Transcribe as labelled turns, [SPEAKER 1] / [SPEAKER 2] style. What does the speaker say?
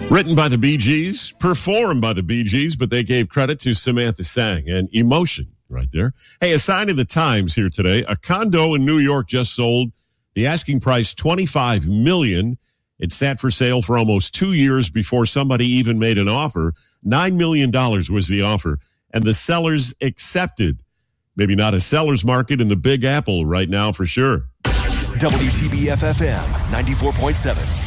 [SPEAKER 1] Written by the Bee Gees, performed by the Bee Gees, but they gave credit to Samantha Sang and Emotion right there. Hey, a sign of the times here today. A condo in New York just sold. The asking price, $25 million. It sat for sale for almost 2 years before somebody even made an offer. $9 million was the offer, and the sellers accepted. Maybe not a seller's market in the Big Apple right now for sure.
[SPEAKER 2] WTBF FM 94.7.